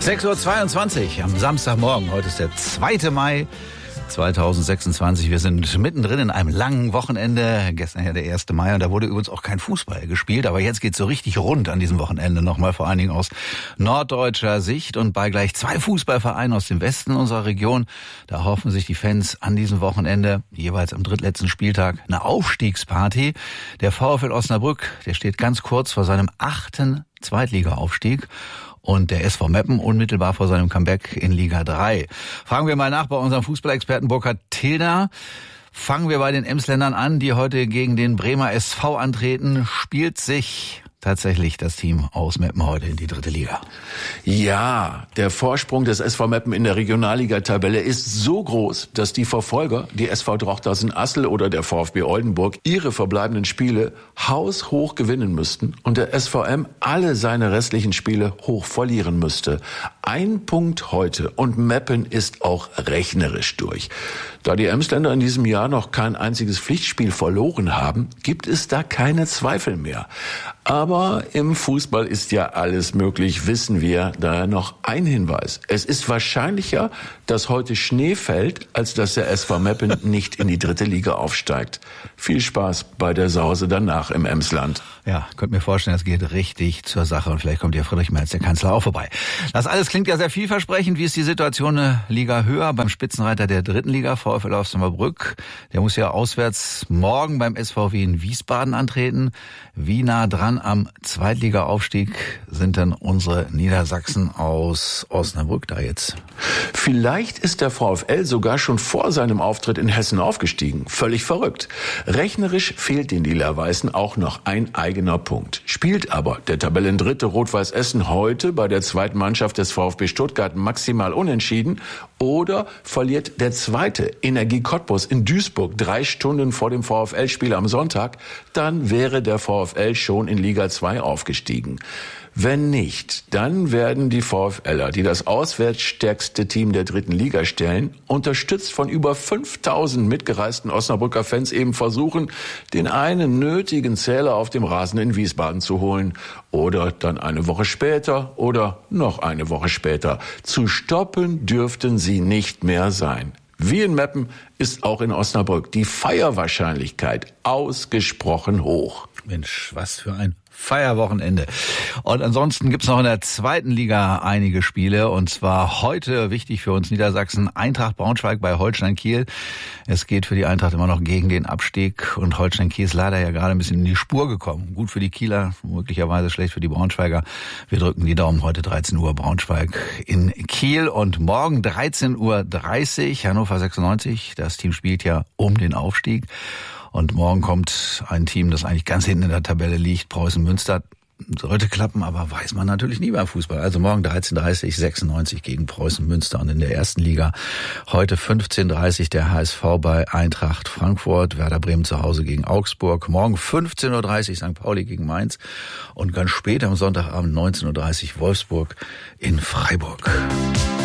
6:22 Uhr am Samstagmorgen. Heute ist der 2. Mai 2026. Wir sind mittendrin in einem langen Wochenende. Gestern ja der 1. Mai und da wurde übrigens auch kein Fußball gespielt. Aber jetzt geht's so richtig rund an diesem Wochenende nochmal, vor allen Dingen aus norddeutscher Sicht. Und bei gleich 2 Fußballvereinen aus dem Westen unserer Region, da hoffen sich die Fans an diesem Wochenende, jeweils am drittletzten Spieltag, eine Aufstiegsparty. Der VfL Osnabrück, der steht ganz kurz vor seinem 8. Zweitliga-Aufstieg. Und der SV Meppen unmittelbar vor seinem Comeback in Liga 3. Fragen wir mal nach bei unserem Fußballexperten Burkhard Tilner. Fangen wir bei den Emsländern an, die heute gegen den Bremer SV antreten. Spielt sich tatsächlich das Team aus Meppen heute in die 3. Liga? Ja, der Vorsprung des SV Meppen in der Regionalliga-Tabelle ist so groß, dass die Verfolger, die SV Drochtersen-Assel oder der VfB Oldenburg, ihre verbleibenden Spiele haushoch gewinnen müssten und der SVM alle seine restlichen Spiele hoch verlieren müsste. 1 Punkt heute und Meppen ist auch rechnerisch durch. Da die Emsländer in diesem Jahr noch kein einziges Pflichtspiel verloren haben, gibt es da keine Zweifel mehr. Aber im Fußball ist ja alles möglich, wissen wir. Daher noch ein Hinweis. Es ist wahrscheinlicher, dass heute Schnee fällt, als dass der SV Meppen nicht in die 3. Liga aufsteigt. Viel Spaß bei der Sause danach im Emsland. Ja, könnt mir vorstellen, es geht richtig zur Sache und vielleicht kommt ja Friedrich Merz, der Kanzler, auch vorbei. Das alles klingt ja sehr vielversprechend. Wie ist die Situation eine Liga höher beim Spitzenreiter der 3. Liga, VfL Osnabrück? Der muss ja auswärts morgen beim SVW in Wiesbaden antreten. Wie nah dran am Zweitliga-Aufstieg sind denn unsere Niedersachsen aus Osnabrück da jetzt? Vielleicht ist der VfL sogar schon vor seinem Auftritt in Hessen aufgestiegen. Völlig verrückt. Rechnerisch fehlt den Lila-Weißen auch noch ein eigener Punkt. Spielt aber der Tabellendritte Rot-Weiß Essen heute bei der zweiten Mannschaft des VfB Stuttgart maximal unentschieden oder verliert der zweite Energie Cottbus in Duisburg 3 Stunden vor dem VfL-Spiel am Sonntag, dann wäre der VfL schon in Liga 2 aufgestiegen. Wenn nicht, dann werden die VfLer, die das auswärts stärkste Team der 3. Liga stellen, unterstützt von über 5000 mitgereisten Osnabrücker Fans eben versuchen, den einen nötigen Zähler auf dem Rasen in Wiesbaden zu holen. Oder dann eine Woche später oder noch eine Woche später. Zu stoppen dürften sie nicht mehr sein. Wie in Meppen ist auch in Osnabrück die Feierwahrscheinlichkeit ausgesprochen hoch. Mensch, was für ein Feierwochenende. Und ansonsten gibt's noch in der 2. Liga einige Spiele. Und zwar heute, wichtig für uns Niedersachsen, Eintracht Braunschweig bei Holstein Kiel. Es geht für die Eintracht immer noch gegen den Abstieg. Und Holstein Kiel ist leider ja gerade ein bisschen in die Spur gekommen. Gut für die Kieler, möglicherweise schlecht für die Braunschweiger. Wir drücken die Daumen. Heute 13 Uhr Braunschweig in Kiel. Und morgen 13:30 Uhr Hannover 96. Das Team spielt ja um den Aufstieg. Und morgen kommt ein Team, das eigentlich ganz hinten in der Tabelle liegt, Preußen Münster. Sollte klappen, aber weiß man natürlich nie beim Fußball. Also morgen 13:30 Uhr 96 gegen Preußen Münster. Und in der 1. Liga heute 15:30 Uhr der HSV bei Eintracht Frankfurt, Werder Bremen zu Hause gegen Augsburg. Morgen 15:30 Uhr St. Pauli gegen Mainz. Und ganz spät am Sonntagabend 19:30 Uhr Wolfsburg in Freiburg.